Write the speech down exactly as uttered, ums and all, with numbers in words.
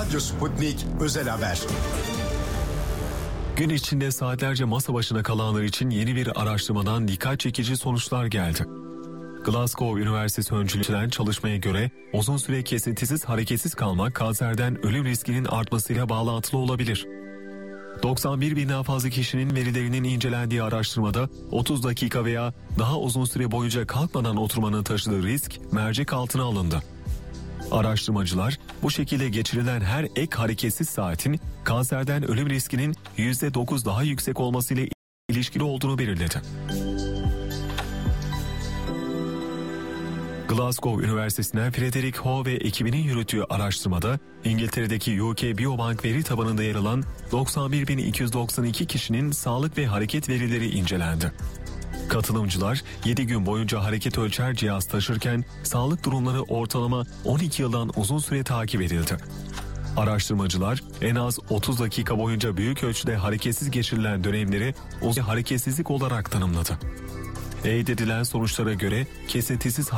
Radyo Sputnik Özel Haber. Gün içinde saatlerce masa başına kalanlar için yeni bir araştırmadan dikkat çekici sonuçlar geldi. Glasgow Üniversitesi öncülenen çalışmaya göre uzun süre kesintisiz hareketsiz kalmak kanserden ölüm riskinin artmasıyla bağlantılı olabilir. doksan bir binden fazla kişinin verilerinin incelendiği araştırmada otuz dakika veya daha uzun süre boyunca kalkmadan oturmanın taşıdığı risk mercek altına alındı. Araştırmacılar bu şekilde geçirilen her ek hareketsiz saatin kanserden ölüm riskinin yüzde dokuz daha yüksek olmasıyla ilişkili olduğunu belirledi. Glasgow Üniversitesi'nden Frederick Ho ve ekibinin yürüttüğü araştırmada İngiltere'deki U K Biobank veri tabanında yer alan doksan bir bin iki yüz doksan iki kişinin sağlık ve hareket verileri incelendi. Katılımcılar yedi gün boyunca hareket ölçer cihaz taşırken sağlık durumları ortalama on iki yıldan uzun süre takip edildi. Araştırmacılar en az otuz dakika boyunca büyük ölçüde hareketsiz geçirilen dönemleri uzun hareketsizlik olarak tanımladı. Elde edilen sonuçlara göre kesintisiz